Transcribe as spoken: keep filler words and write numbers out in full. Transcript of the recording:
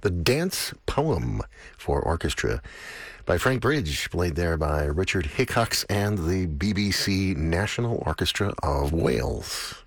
The Dance Poem for Orchestra by Frank Bridge, played there by Richard Hickox and the B B C National Orchestra of Wales.